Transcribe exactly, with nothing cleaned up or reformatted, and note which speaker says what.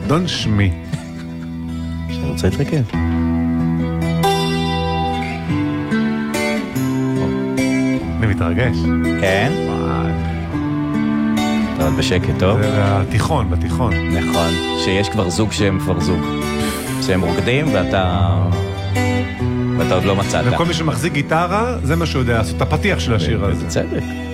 Speaker 1: דון שמי.
Speaker 2: שאני רוצה להתרכב.
Speaker 1: אני מתרגש.
Speaker 2: כן? אתה עוד בשקט, טוב?
Speaker 1: זה בתיכון, בתיכון.
Speaker 2: נכון, שיש כבר זוג שהם כבר זוג. שהם רוקדים ואתה... ואתה עוד לא מצאת.
Speaker 1: וכל מי שמחזיק גיטרה, זה מה שהוא יודע לעשות, את הפתיח של השיר הזה.
Speaker 2: בצדק.